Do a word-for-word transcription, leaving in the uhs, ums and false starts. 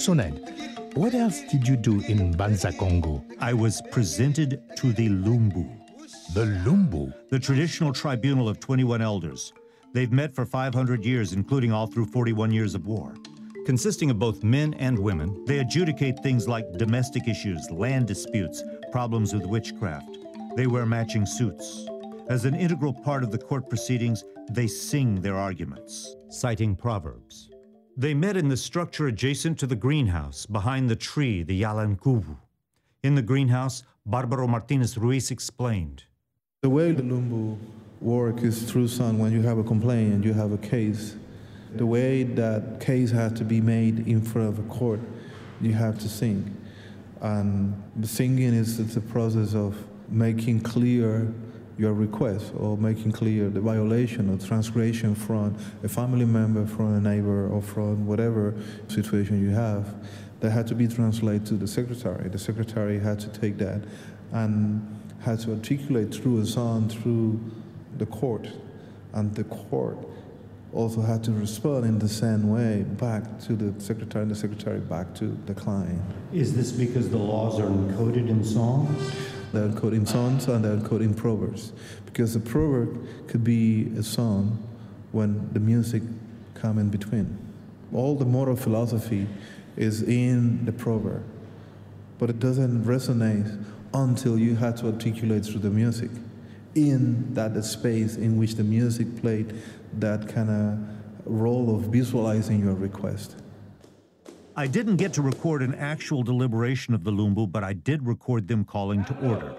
Soned, what else did you do in Banza Congo? I was presented to the Lumbu. The Lumbu? The traditional tribunal of twenty-one elders. They've met for five hundred years, including all through forty-one years of war. Consisting of both men and women, they adjudicate things like domestic issues, land disputes, problems with witchcraft. They wear matching suits. As an integral part of the court proceedings, they sing their arguments, citing proverbs. They met in the structure adjacent to the greenhouse, behind the tree, the Yalankuvu. In the greenhouse, Barbaro Martinez Ruiz explained. The way the Lumbu work is through song. When you have a complaint and you have a case, the way that case has to be made in front of a court, you have to sing. And the singing is it's a process of making clear your request or making clear the violation or transgression from a family member, from a neighbor, or from whatever situation you have. That had to be translated to the secretary. The secretary had to take that and had to articulate through a song through the court. And the court also had to respond in the same way back to the secretary and the secretary back to the client. Is this because the laws are encoded in songs? They're encoded in songs and they're encoded in proverbs. Because a proverb could be a song when the music comes in between. All the moral philosophy is in the proverb, but it doesn't resonate until you have to articulate through the music in that space in which the music played that kind of role of visualizing your request. I didn't get to record an actual deliberation of the Lumbu, but I did record them calling to order.